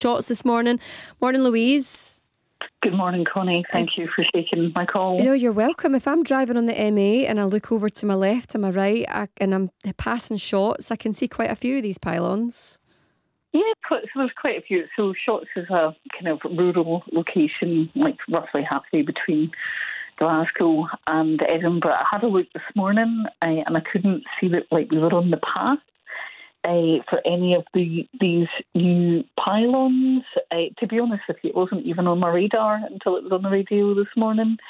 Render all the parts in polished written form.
shots this morning. Morning, Louise. Good morning, Connie. Thank you for taking my call. No, you're welcome. If I'm driving on the M8 and I look over to my left and my right and I'm passing shots, I can see quite a few of these pylons. Yeah, so there's quite a few. So Shotts is a kind of rural location, like roughly halfway between Glasgow and Edinburgh. I had a look this morning and I couldn't see that we were on the path for any of these new pylons. To be honest with you, it wasn't even on my radar until it was on the radio this morning.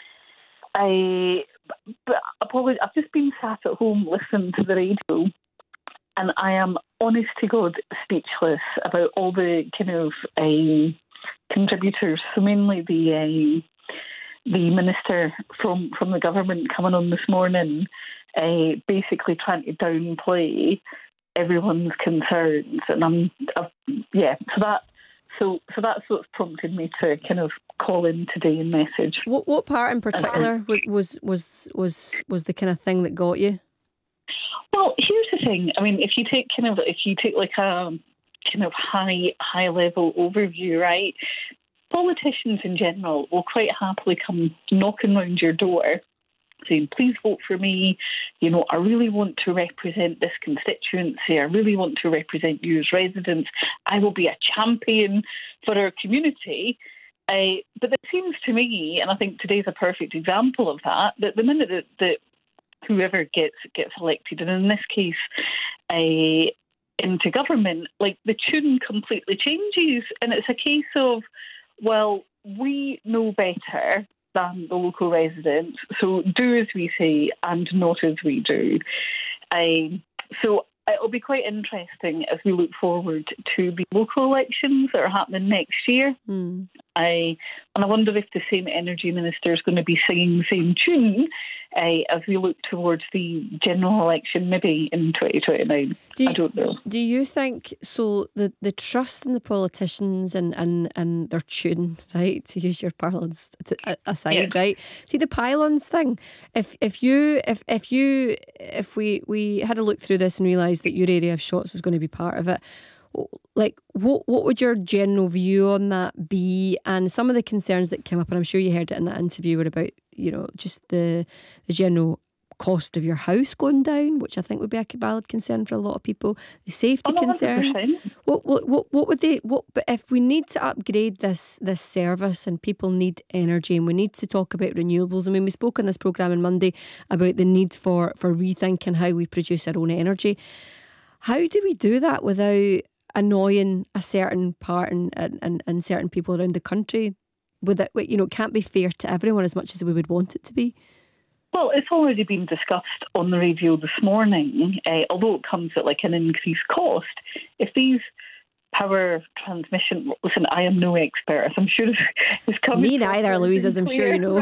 But I've just been sat at home listening to the radio, and I am, honest to God, speechless about all the kind of contributors. So mainly the minister from the government coming on this morning, basically trying to downplay everyone's concerns, and so that's what's prompted me to kind of call in today and message. What part in particular was the kind of thing that got you? Well, here's the thing. I mean, if you take like a kind of high level overview, right? Politicians in general will quite happily come knocking round your door saying, please vote for me. You know, I really want to represent this constituency. I really want to represent you as residents. I will be a champion for our community. But it seems to me, and I think today's a perfect example of that the minute that whoever gets elected, and in this case, into government, like the tune completely changes, and it's a case of, well, we know better than the local residents, so do as we say and not as we do. So it'll be quite interesting as we look forward to the local elections that are happening next year. And I wonder if the same energy minister is going to be singing the same tune as we look towards the general election, maybe in 2029. I don't know. Do you think, so the trust in the politicians and their tune, right, to use your parlance aside, right? See, the pylons thing, if we had a look through this and realised that your area of Shotts is going to be part of it, like what would your general view on that be? And some of the concerns that came up, and I'm sure you heard it in that interview, were about, you know, just the general cost of your house going down, which I think would be a valid concern for a lot of people. The safety concern. 100%. What would they? But if we need to upgrade this service and people need energy, and we need to talk about renewables. I mean, we spoke on this programme on Monday about the need for rethinking how we produce our own energy. How do we do that without annoying a certain part and certain people around the country? With it, you know, it can't be fair to everyone as much as we would want it to be. Well, it's already been discussed on the radio this morning, although it comes at like an increased cost. If these power transmission, listen, I am no expert, as I'm sure it's coming. Me neither, Louise, as I'm sure you know.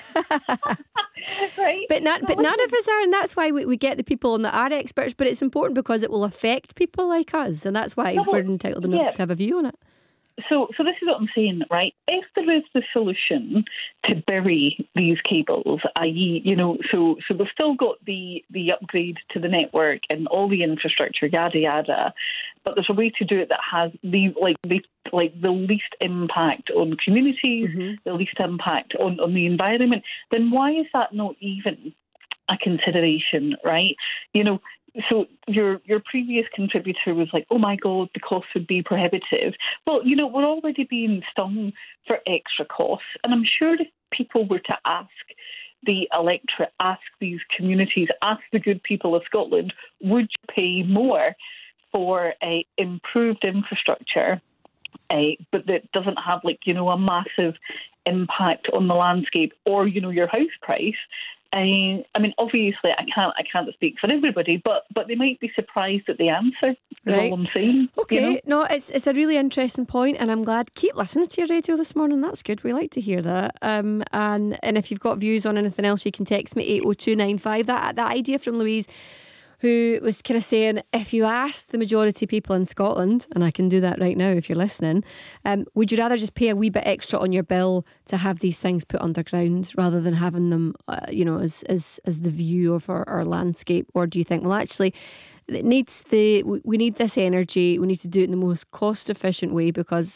Right. But none of us are, and that's why we get the people on that are experts. But it's important because it will affect people like us, and that's why we're entitled enough to have a view on it. So this is what I'm saying, right? If there is the solution to bury these cables, i.e., you know, so we've still got the upgrade to the network and all the infrastructure, yada yada, but there's a way to do it that has the least impact on communities, the least impact on the environment. Then why is that not even a consideration, right? You know. So your previous contributor was like, oh my God, the cost would be prohibitive. Well, you know, we're already being stung for extra costs. And I'm sure if people were to ask the electorate, ask these communities, ask the good people of Scotland, would you pay more for a improved infrastructure, but that doesn't have a massive impact on the landscape or, you know, your house price? I mean, obviously, I can't speak for everybody, but they might be surprised at the answer. Is all I'm saying. Okay, you know? no, it's a really interesting point, and I'm glad. Keep listening to your radio this morning. That's good. We like to hear that. And if you've got views on anything else, you can text me 80295. That idea from Louise, who was kind of saying, if you ask the majority of people in Scotland, and I can do that right now if you're listening, would you rather just pay a wee bit extra on your bill to have these things put underground rather than having them, as the view of our landscape? Or do you think, well, actually, we need this energy, we need to do it in the most cost efficient way because